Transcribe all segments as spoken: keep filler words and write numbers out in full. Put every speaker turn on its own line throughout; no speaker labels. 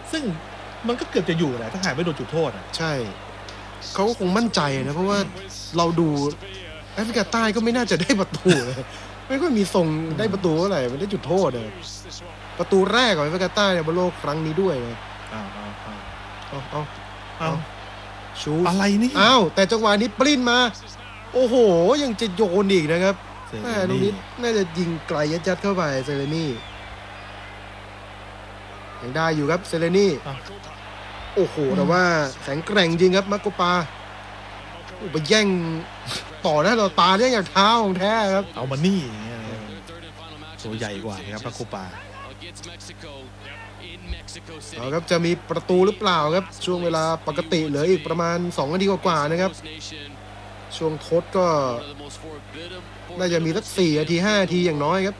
ซึ่งมันก็เกือบจะอยู่แหละถ้าหากไม่โดนจุดโทษอ่ะ
ใช่เขาก็คงมั่นใจนะเพราะว่าเราดูแอฟริกาใต้ก็ไม่น่าจะได้ประตูเลยไม่ค่อยมีทรงได้ประตูเท่าไหร่ไม่ได้จุดโทษเลยประตูแรกของแอฟริกาใต้ในบอลโลกครั้งนี้ด้วยนะ
อ้าวอ้าว
อ้าวอ้าว
อ้าว
ชู
อะไรนี่
อ้าวแต่จังหวะนี้ปลิ้นมาโอ้โหยังจะโยนอีกนะครับแม่ตรงนี้น่าจะยิงไกลยัดๆเข้าไปเซเลนี่ยังได้อยู่ครับเซเลนี่โอ้โหแต่ว่าแข็งแกร่งจริงครับมาโกปาไปแย่งต่อหน้าต่อตาแย่งจากเท้าของแท้ครับ
เอามานี่ตัวใหญ่กว่าครับมาโกปา
เอาครับจะมีประตูหรือเปล่าครับช่วงเวลาปกติเหลืออีกประมาณสองนาทีกว่าๆนะครับช่วงทดก็น่าจะมีสักสี่นาทีห้านาทีอย่างน้อยครับ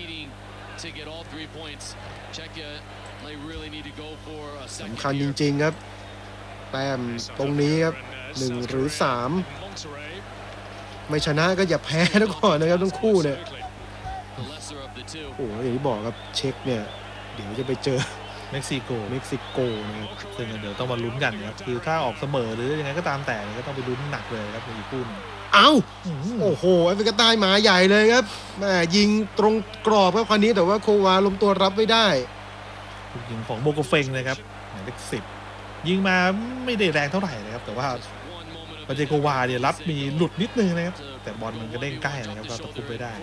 สำคัญจริงๆครับแต้มตรงนี้ครับหนึ่งหรือสามไม่ชนะก็อย่าแพ้นะก่อนนะครับทั้งคู่เนี่ยโอ้ยอย่างที่บอกครับเช็คเนี่ยเดี๋ยวจะไปเจอ
เม็กซิโก
เม็กซิโกนะครับ
ซึ่งเดี๋ยวต้องมาลุ้นกันครับคือถ้าออกเสมอหรือยังไงก็ตามแต่ก็ต้องไปลุ้นหนักเลยครับในญี่ปุ่น
เอ้าโอ้โหแอฟริกาใต้หมาใหญ่เลยครับแม่ยิงตรงกรอบครับคราวนี้แต่ว่าโควาล้มตัวรับไม่ได้
ยิงของโมโกเฟงนะครับหมายเลขสิบยิงมาไม่ได้แรงเท่าไหร่นะครับแต่ว่าปาเจโกวาเนี่ยรับมีหลุดนิดนึงนะครับแต่บอลมันก็เด้งใกล้นะครับก็ตะคุบไปได้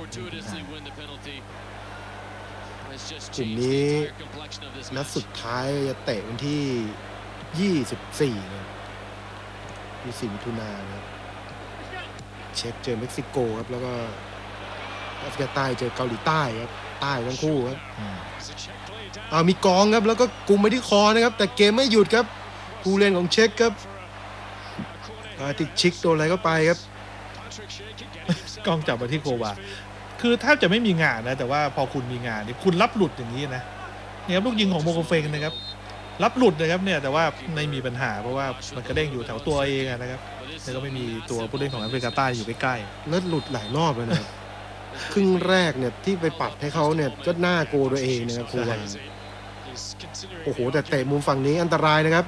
กลุ่มนี้นัดสุดท้ายจะเตะวันที่ยี่สิบสี่นะยี่สิบมิถุนายนครับเช็คเจอเม็กซิโกครับแล้วก็แอฟริกาใต้เจอเกาหลีใต้ครับใต้ทั้งคู่ครับอ่ามีกองครับแล้วก็กุมไปที่คอนะครับแต่เกมไม่หยุดครับผู้เล่นของเช็คครับติดชิกโดนอะไรก็ไปครับ
กองจับมาที่โควาคือแทบจะไม่มีงานนะแต่ว่าพอคุณมีงานนี่คุณรับหลุดอย่างนี้นะเนี่ยลูกยิงของโมโกเฟงนะครับรับหลุดนะครับเนี่ยแต่ว่าไม่มีปัญหาเพราะว่ามันกระเด้งอยู่แถวตัวเองนะครับแล้วก็ไม่มีตัวผู้เล่นของแอฟริกาใต้อยู่ใกล้
ๆแล้วหลุดหลายรอบเลยนะครึ่งแรกเนี่ยที่ไปปัดให้เขาเนี่ยก็หน้าโกตัวเองนะครับคูวาโอ้โหแต่เตะมุมฝั่งนี้อันตรายนะครับ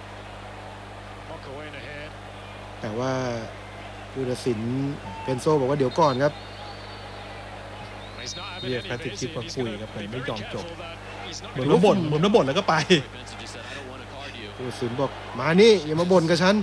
แต่ว่าผู้ตัดสินเปนโซบอกว่าเดี๋ยวก่อนครับ
เรียกแพทริกชิปมาคุยครับเลยไม่ยอมจบเหมือนมาบ่นเหมือนมาบ่นแล้วก็ไป
ผู้ตัดสินบอกมานี่อย่ามาบ่นกับฉัน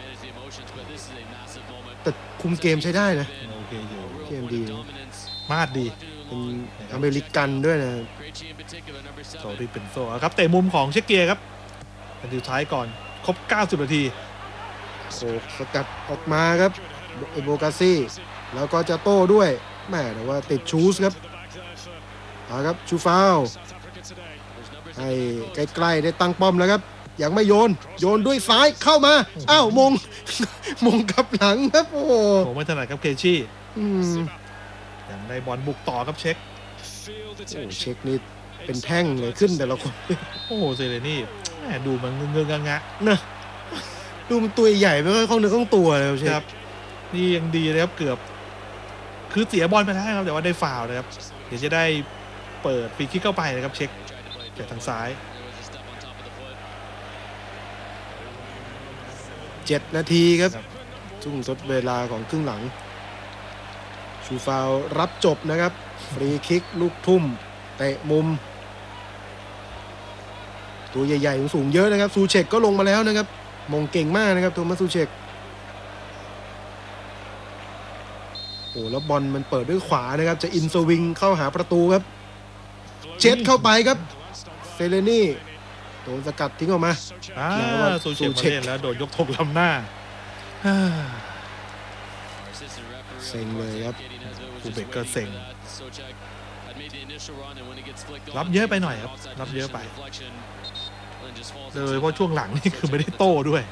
แต่คุมเกมใช้ได้นะ
โอเคอยู่
เกมดี
มาดดี
เป็นอเมริกันด้วยนะ
โซริเป็นโซครับเตะมุมของเชคเกียร์ครับนาทีสุดท้ายก่อนครบเก้าสิบนาที
โอ้สกัดออกมาครับเอโบกาซี่แล้วก็จะโต้ด้วยแม่แต่ว่าติดชูสครับเอาครับชูฟาวให้ใกล้ๆได้ตั้งป้อมแล้วครับยังไม่โยนโยนด้วยซ้ายเข้ามาอ้าวมงมงกลับหลังครับโอ้โห
ผมไม่ถนัดครับเคชี่อย่างได้บอลบุกต่อครับเช็ค
โอ้เช็คนี่เป็นแท่งเลยขึ้นแต่ละคน
โอ้โหเซเลนี่ดูมันเงื้องะ
นะดูมันตัวใหญ่ไม่ค่อยคล่องเนื้อคล่องตัวเลย
ครับนี่ยังดีเลยครับเกือบคือเสียบอลไปแล้วครับแต่ว่าได้ฟาวล์นะครับเดี๋ยวจะได้เปิดฟรีคิกเข้าไปนะครับเช็คจากทางซ้าย
เจ็ดนาทีครับช่วงทดเวลาของครึ่งหลังชูฟาวรับจบนะครับฟรีคิกลูกทุ่มเตะมุมตัวใหญ่ๆสูงเยอะนะครับซูเชกก็ลงมาแล้วนะครับมงเก่งมากนะครับโทมัสซูเชกโอ้แล้วบอลมันเปิดด้วยขวานะครับจะอินสวิงเข้าหาประตูครับเช็ดเข้าไปครับเซเลนี่โดนสกัดทิ้งออกมา
ซูเชกมาเล่นแล้วโดนยกธงล้ำหน้า
เซ็งเลยครับ
คูเบกก็เซ็งรับเยอะไปหน่อยครับรับเยอะไปเลยเพราะช่วงหลังนี่คือไม่ได้โต้ด้วย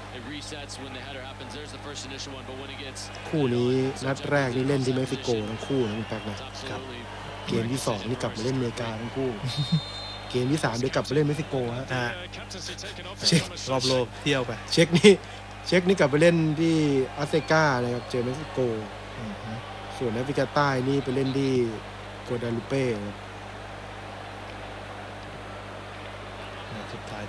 คู่นี้นัดแรกนี่เล่นที่เม็กซิโกทั้งคู่นะคุณแป๊กนะครับเกมที่สองนี่กลับมาเล่นอเมริกาทั้งคู่เกมที่สามเดี๋ยวกลับมาเล่นเม็กซิโกฮะ
เช็ครอบโลกเที่ยวไป
เช็คนี่เช็คนี่กลับไปเล่นที่อาเซกานะครับเจอเม็กซิโกส่วนแอฟริกาใต้นี่ไปเล่นที่โกวาดาลูเป้